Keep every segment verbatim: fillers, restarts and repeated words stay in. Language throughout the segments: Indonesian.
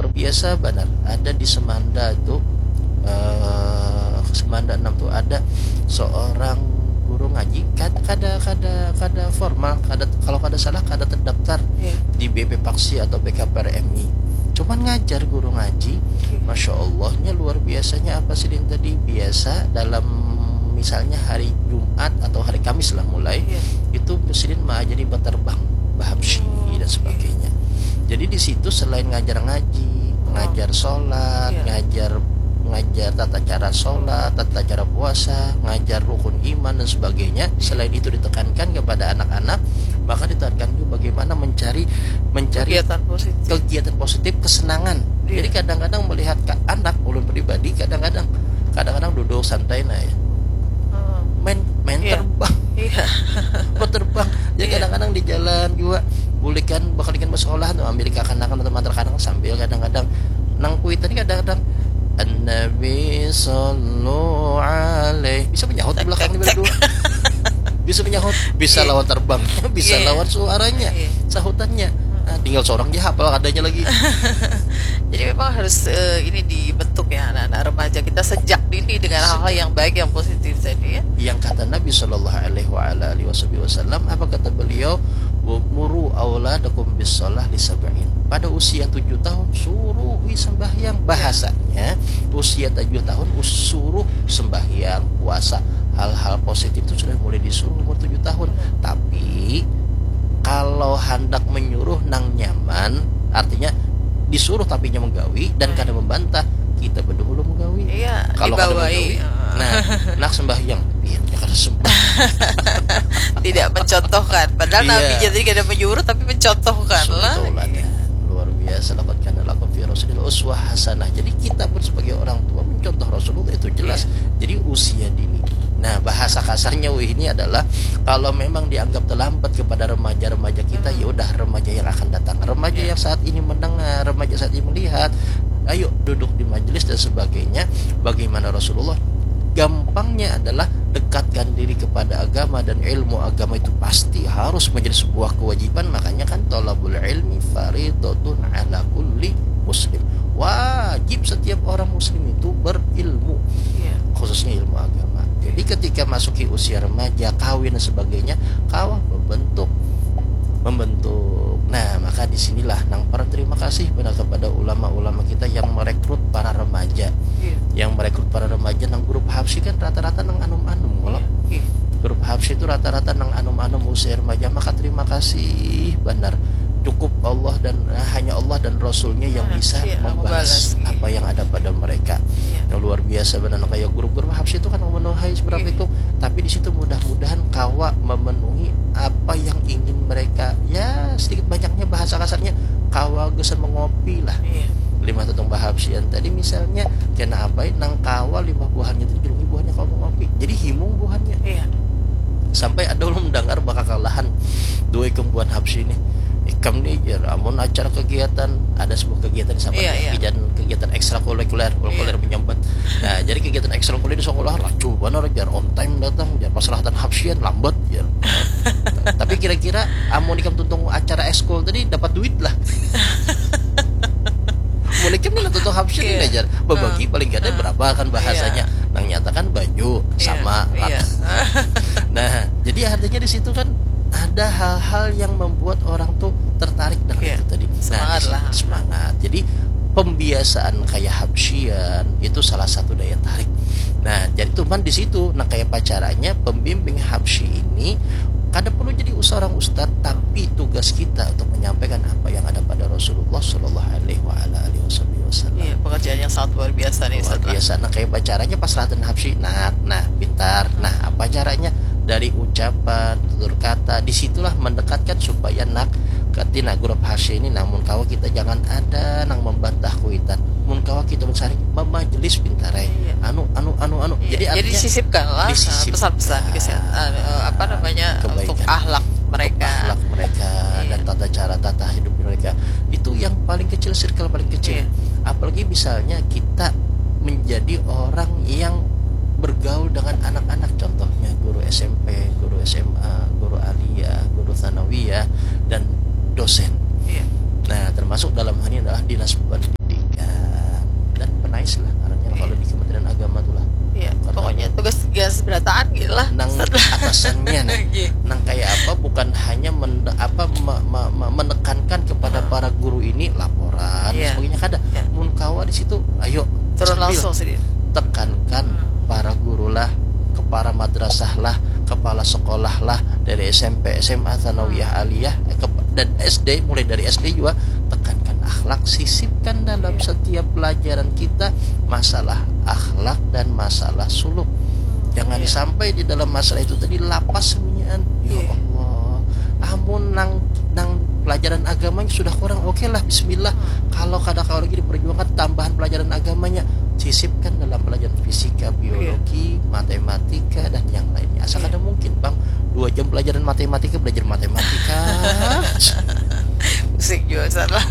biasa benar. Ada di Semanda tuh, uh, Semanda enam tuh ada seorang guru ngaji, kada kada kada kada formal, kada kalau kada salah kada terdaftar yeah. di B P Paksi atau B K P R M I. Cuman ngajar guru ngaji, masya Allahnya luar biasanya. Apa sih yang tadi biasa dalam misalnya hari Jumat atau hari Kamis lah mulai yeah. itu Muslim mah jadi berterbang Bahabsyi oh, dan sebagainya. Okay. Jadi di situ selain ngajar ngaji, oh. ngajar sholat, yeah. ngajar ngajar tata cara sholat, tata cara puasa, ngajar rukun iman dan sebagainya. Selain itu ditekankan kepada anak-anak, maka ditekankan juga bagaimana mencari mencari kegiatan positif, kegiatan positif kesenangan. Yeah. Jadi kadang-kadang melihat anak ulun pribadi, kadang-kadang kadang-kadang duduk santai nah ya. Oh. main main yeah. terbang, yeah. berterbang. Jadi yeah. kadang-kadang di jalan juga bulikan bakal ikan bersekolah tuh ambil kakanak-kanak atau kadang sambil kadang-kadang nang kuitan kadang-kadang An-Nabi sallu alaih bisa menyahut di belakang ini berdua. Bisa menyahut, bisa yeah. lawan terbang, bisa yeah. lawan suaranya, yeah. sahutannya. Nah, tinggal seorang dia hafal adanya lagi. Jadi memang harus uh, ini dibentuk ya anak-anak remaja kita sejak dini dengan hal-hal yang baik, yang positif tadi ya. Yang kata Nabi sallallahu alaihi wasallam, apa kata beliau? Muru auladakum bis-shalah li sab'in. Pada usia tujuh tahun suruh sembahyang. Bahasanya usia tujuh tahun suruh sembahyang, puasa. Hal-hal positif itu sudah mulai disuruh umur tujuh tahun. Tapi kalau hendak menyuruh nang nyaman, artinya disuruh tapi nya menggawi dan kada membantah, kita berdahulu menggawi. Iya, kalau kada menggawi, nah, nak sembahyang, biar kada sembah. Tidak mencontohkan, padahal iya. Nabi jadi kada menyuruh tapi mencontohkan lah. Iya. Luar biasa, laqad kana lakum fi Rasulillah uswah hasanah. Jadi kita pun sebagai orang tua mencontoh Rasulullah itu jelas. Iya. Jadi usia dini. Nah, bahasa kasarnya wih ini adalah kalau memang dianggap terlambat kepada remaja-remaja kita, ya udah remaja yang akan datang, remaja yeah. yang saat ini mendengar, remaja saat ini melihat, ayo duduk di majelis dan sebagainya. Bagaimana Rasulullah? Gampangnya adalah dekatkan diri kepada agama, dan ilmu agama itu pasti harus menjadi sebuah kewajiban. Makanya kan thalabul ilmi fardhatun ala kulli muslim. Wajib setiap orang muslim itu berilmu, yeah. khususnya ilmu agama. Jadi ketika masuki usia remaja, kawin dan sebagainya, kawah membentuk, membentuk. Nah, maka disinilah nang para terima kasih pada kepada ulama-ulama kita yang merekrut para remaja, yeah. yang merekrut para remaja nang grup Habsyi kan rata-rata nang anum-anum, kalau yeah. grup Habsyi itu rata-rata nang anum-anum usia remaja. Maka terima kasih benar. Cukup Allah dan nah, hanya Allah dan Rasulnya yang nah, bisa iya, membalas iya. apa yang ada pada mereka. Iya. Yang luar biasa benar, kayak grup-grup Habsyi itu kan memenuhi seberapa iya. itu, tapi di situ mudah-mudahan kawa memenuhi apa yang ingin mereka. Ya sedikit banyaknya bahasa kasarnya kawa geus mengopi lah. Iya. Lima tutong Habsyi tadi misalnya kena apa nang kawa lima buahannya itu jeruk buahnya kawa mengopi. Jadi himung buahannya. Iya. Sampai ada orang mendengar bakal kalahan dua ikam buah Habsyi ini. Ikam nih ya, amun acara kegiatan ada sebuah kegiatan sama iya, iya. kegiatan kegiatan ekstrakurikuler, kurikuler iya. menyambat. Nah, jadi kegiatan ekstrakurikuler di sekolah racu benar jar on time datang, jar pasalahatan Habsyian lambat jar. Tapi kira-kira amun ikam tuntung acara ekskul tadi dapat duit lah. Mun ikam nih tuntung Habsyian yeah. jar berbagi uh, paling kada uh, berapa kan bahasanya. Yeah. Nang nyatakan baju yeah. sama yeah. Nah, jadi artinya di situ kan ada hal-hal yang membuat orang tuh tertarik dengan yeah. itu tadi. Semangat nah, lah. Semangat. Jadi pembiasaan kayak Habsyian itu salah satu daya tarik. Nah, jadi cuman di situ, nah kayak pacarannya pembimbing Habsyi ini kada perlu jadi seorang ustadz, tapi tugas kita untuk menyampaikan apa yang ada pada Rasulullah Shallallahu Alaihi Wasallam. Iya, pekerjaan yang sangat luar biasa nih. Luar biasa. Nah, kayak pacarannya pas latihan Habsyi, nah, nah, pintar. Nah, apa caranya? Dari ucapan, tutur kata, disitulah mendekatkan supaya nak ketina grup Habsyi ini, namun kawa kita jangan ada nang membantah kuitan, mun kawa kita mencari majelis pintarai, iya. anu anu anu anu. Iya. Jadi, jadi disisipkan lah pesan-pesan kesehatan, apa namanya kebaikan. Untuk akhlak mereka, untuk akhlak mereka iya. dan tata cara tata hidup mereka. Itu yang paling kecil, circle paling kecil. Iya. Apalagi misalnya kita menjadi orang yang bergaul dengan anak-anak, contohnya guru S M P, guru S M A, guru aliyah, guru tsanawiyah, dan dosen. Iya. Nah, termasuk dalam hal ini adalah dinas pendidikan. ya seberataan gitu lah. Nang atasannya nih, Iya. nang kayak apa, bukan hanya men, apa me- me- me- menekankan kepada para guru ini laporan dan Iya. sebagainya kada. Iya. Mun kawa di situ, ayo Turun sambil langsung sedikit. tekankan para guru lah, kepala madrasah lah, kepala sekolah lah, dari S M P, S M A, Tsanawiyah, Aliyah, eh, ke- dan S D, mulai dari S D juga tekankan akhlak, sisipkan dalam setiap pelajaran kita masalah akhlak dan masalah suluk. Jangan Iya. sampai di dalam masalah itu tadi lapas semuanya. Ya Iya. Allah, amun nang nang pelajaran agamanya sudah kurang, oke lah, bismillah. Kalau kada kau lagi diperjuangkan tambahan pelajaran agamanya, sisipkan dalam pelajaran fisika, biologi, matematika dan yang lainnya. Asal Iya. kada mungkin bang dua jam pelajaran matematika belajar matematika. Musik juga salah.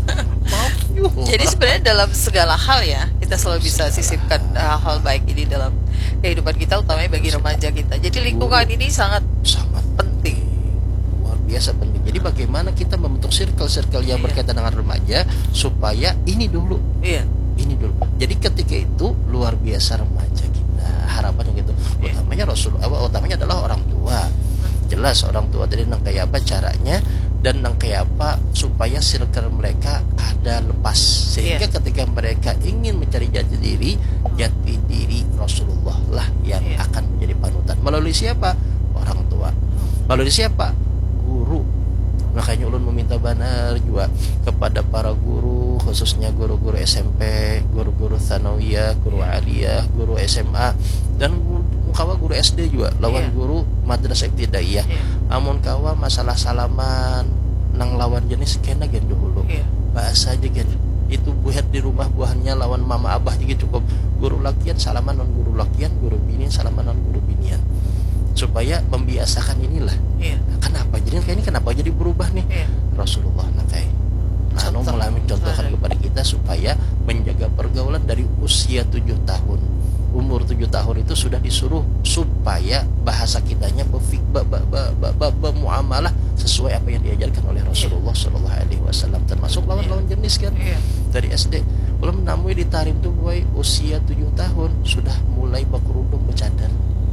Maaf juga. Jadi sebenarnya dalam segala hal ya kita selalu bisa sisipkan hal-hal baik ini dalam kehidupan kita, utamanya bagi remaja kita. Jadi lingkungan ini sangat sangat penting. luar biasa penting. Jadi bagaimana kita membentuk circle-circle yang Iya. berkaitan dengan remaja supaya ini dulu, Iya. ini dulu. Jadi ketika itu luar biasa remaja kita harapannya gitu. Iya. Utamanya Rasul, apa utamanya adalah orang tua. Jelas orang tua tadi nang kayak apa caranya dan nang kayak apa supaya circle mereka ada lepas sehingga Iya. ketika mereka ingin mencari jati diri, jati diri Rasulullah lah yang Iya. akan menjadi panutan. Melalui siapa? Orang tua. Melalui siapa? Guru. Makanya ulun meminta benar juga kepada para guru, khususnya guru-guru S M P, guru-guru Tsanawiyah, guru Aliyah, guru S M A, dan kawa guru S D juga, lawan Iya. guru madrasah ibtidaiyah. Iya. Amun kawa masalah salaman nang lawan jenis kena gen dulu. Iya. Bahasa aja gen. Itu buat di rumah buahannya lawan mama abah juga cukup. Guru lakian salaman non guru lakian, guru binian salaman non guru binian. Supaya membiasakan inilah. Iya. Kenapa jadi kayak ini kenapa jadi berubah nih? Iya. Rasulullah nakai anu Contoh. mulai mencontohkan Betul. kepada kita supaya menjaga pergaulan dari usia tujuh tahun. Umur tujuh tahun itu sudah disuruh supaya bahasa kitanya berfik ba, ba, ba, ba, ba, bermuamalah sesuai apa yang diajarkan oleh Rasulullah Shallallahu Alaihi Wasallam, termasuk lawan-lawan jenis kan. Iya. Dari S D belum namui di tarim tuh boy usia tujuh tahun sudah mulai berkerudung bercadar.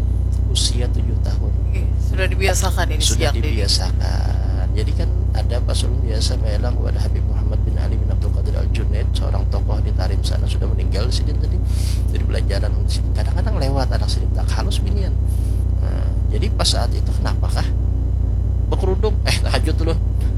Usia tujuh tahun Iya. Sudah dibiasakan ini sudah sejak dini. dibiasakan. Jadi kan ada pasulun biasa melang kepada Habib Muhammad bin Ali bin Abdul Qadir Al Junaid, seorang tokoh di Tarim sana, sudah meninggal sini tadi. Jadi belajaran kadang-kadang lewat anak sini tak halus binian. Nah, jadi pas saat itu kenapakah berkerudung eh tahajud dulu.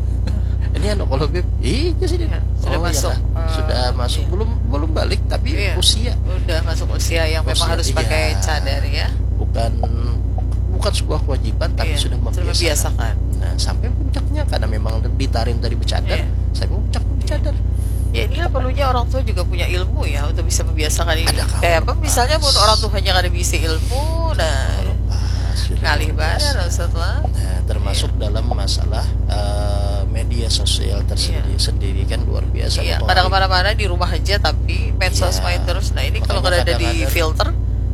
Ini anu kalau Bib, iya sini. Ya, sudah masuk. iyalah. Eh, sudah masuk iya. belum belum balik tapi Iya. usia Udah masuk usia yang memang Usia, harus iya. pakai cadar ya. bukan bukan sebuah kewajiban tapi Iya, sudah membiasakan. membiasakan. Nah, sampai puncaknya karena memang ditarim dari bercadar, Iya. saya puncak bercadar. Ya inilah perlunya orang tua juga punya ilmu ya untuk bisa membiasakan ini. Ada kawan Kayak apa lepas. misalnya mun orang tuanya kada bisa ilmu, nah Lepas, sudah ngalih luar biasa. badan Ustaz lah. Nah, termasuk dalam masalah eh, media sosial tersendiri sendiri kan luar biasa. Iya, Nih, kadang Pak. kemana-mana di rumah aja tapi medsos Iya. main terus. Nah ini kalau Makanya kada ada di kadang-kadang filter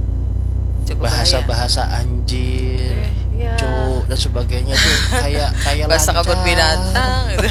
cukup bahaya. bahasa-bahasa anjir, Iya. cuk dan sebagainya tuh kayak kayak Bahasa lancar. kebun binatang gitu.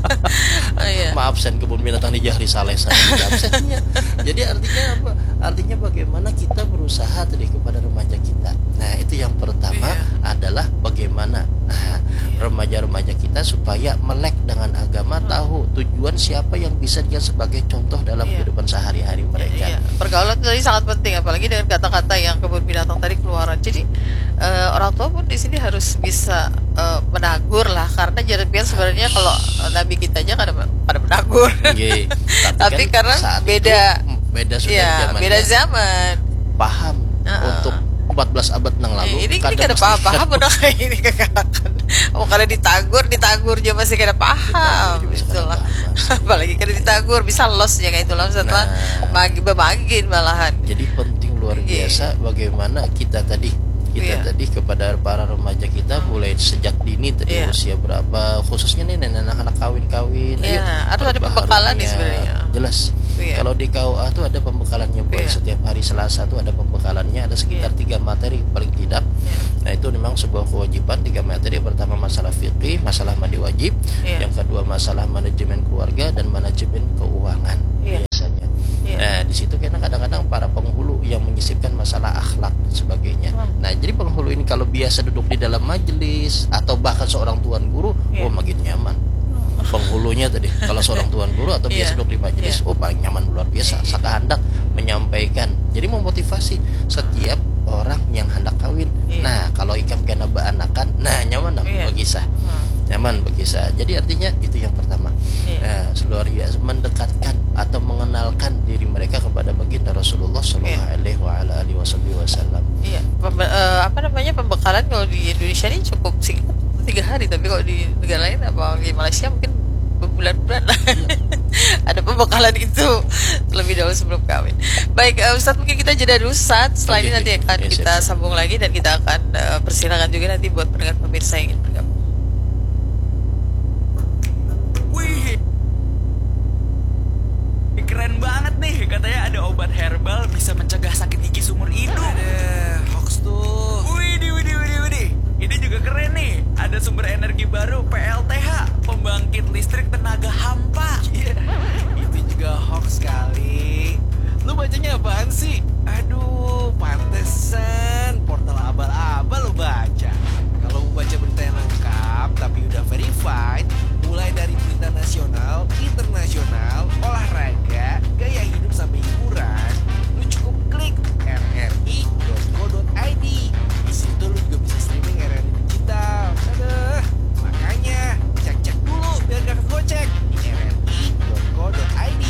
Oh, iya. Maaf sen kebun binatang di Jahri Saleh sana di absennya. Jadi artinya apa? Artinya bagaimana kita berusaha tadi kepada remaja kita. Nah, itu yang pertama Iya. adalah bagaimana nah, remaja-remaja kita supaya melek dengan agama, tahu tujuan siapa yang bisa dia sebagai contoh dalam Iya. kehidupan sehari-hari mereka. Iya, pergaulan tadi sangat penting, apalagi dengan kata-kata yang kebun binatang tadi keluaran. Jadi eh, orang tua pun di sini harus bisa eh, menagur lah, karena jadinya sebenarnya kalau eh, Nabi kita aja kada kada menagur. Iya. Tapi kan karena saat beda- itu, beda sudah Iya, zamannya. beda zaman. Paham Uh-uh. untuk empat belas abad nang lalu. Eh, ini ini kadang kada mesti- paham-paham udah kayak ini kekalakan. Oh, kada ditagur, ditagur aja masih kada paham. Ditagur juga kada Itulah. paham. Apalagi kada ditagur bisa los ya kayak itulah setelah Nah. magi bemagin malahan. Jadi penting luar Iya. biasa bagaimana kita tadi kita Iya. tadi kepada para remaja kita mulai sejak dini tadi Iya. usia berapa khususnya nih anak-anak kawin-kawin. Iya, ayo, harus ada perbaharunya. pembekalan nih sebenarnya. Jelas. Iya. Kalau di K U A tuh ada pembekalannya buat Iya. setiap hari Selasa tuh ada pembekalannya, ada sekitar Iya. tiga materi paling tidak. Iya. Nah itu memang sebuah kewajiban. Tiga materi, pertama masalah fikih, masalah mandi wajib, Iya. yang kedua masalah manajemen keluarga dan manajemen keuangan Iya. biasanya. Iya. Nah di situ karena kadang-kadang para penghulu yang menyisipkan masalah akhlak dan sebagainya. biasa duduk di dalam majelis atau bahkan seorang tuan guru, Iya. oh makin nyaman. Penghulunya tadi, kalau seorang tuan guru atau biasa Iya. duduk di majelis, Iya. oh paling nyaman luar biasa. Saka hendak menyampaikan, jadi memotivasi setiap orang yang hendak kawin. Iya. Nah kalau ikam kena beanakan, nah nyaman dong Iya. berkisah, Hmm. nyaman berkisah. Jadi artinya itu yang pertama. Iya. Nah, luar biasa mendekatkan atau mengenalkan diri mereka kepada baginda Rasulullah Shallallahu Alaihi wa ala alihi Wasallam. Iya, Pembe- eh, apa namanya pembekalan kalau di Indonesia ini cukup singkat tiga hari, tapi kalau di negara lain apa di Malaysia mungkin berbulan-bulan lah. Ada pembekalan itu terlebih dahulu sebelum kawin. Baik, uh, Ustadz mungkin kita jeda dulu saat setelah Oke, ini nanti oke. akan Ya, kita siap. sambung lagi dan kita akan uh, persilakan juga nanti buat pendengar pemirsa yang ingin bergabung. Wih, keren banget nih. Katanya ada obat herbal bisa mencegah sakit gigi seumur hidup. Ada hoax tuh. Widih, widih, widih, widih. Ini juga keren nih. Ada sumber energi baru P L T H, pembangkit listrik tenaga hampa. Iya, itu juga hoax kali. Lu bacanya apaan sih? Aduh, pantesan portal abal-abal lu baca. Kalau mau baca berita yang lengkap tapi udah verified, mulai dari berita nasional, internasional, olahraga, gaya hidup sampai hiburan, lu cukup klik r r i dot co dot i d. Di situ lu juga bisa streaming R R I digital. Aduh, makanya cek-cek dulu biar gak kegocek di r r i dot co dot i d.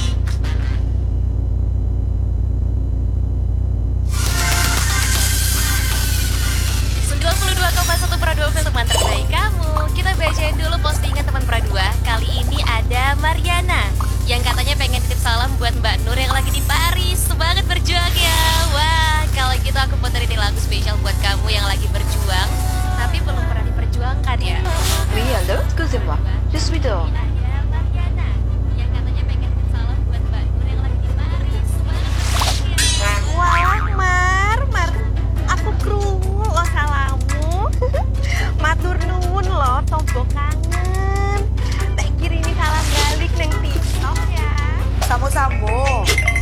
sembilan puluh dua koma satu Pradua untuk teman terbaik kamu. Kita bacain dulu postingan teman Pradua. Kali ini ada Mariana yang katanya pengen titip salam buat Mbak Nur yang lagi di Paris. Semangat berjuang ya. Wah, kalau gitu aku puterin ini lagu spesial buat kamu yang lagi berjuang tapi belum pernah diperjuangkan ya. Oui, allô, excusez-moi, je suis dehors. Ada Mariana yang katanya pengen titip salam buat Mbak Nur yang lagi di Paris. Semangat berjuang ya. Wah, Mar, Mar, aku krungu lo salamu. Matur nuwun lo, tombo kangen. Tak kirimi salam balik neng TikTok ya. Samu-samu.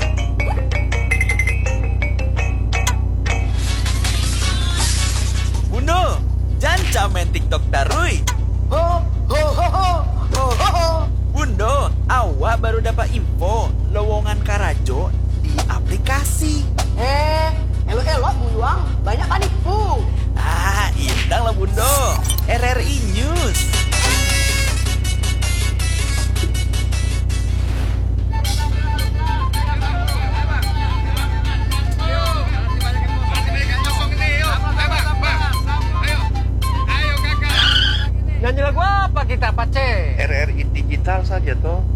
Bundo, jangan main TikTok darui. Ho, ho, ho, ho, ho, ho, ho. Bundo, awak baru dapat info lowongan Karajo di aplikasi. Eh, elo-elo buluang, banyak paniku. Ah, indang lah Bundo. R R I News. Nyanyi lagu apa kita, Pace? R R I digital saja toh.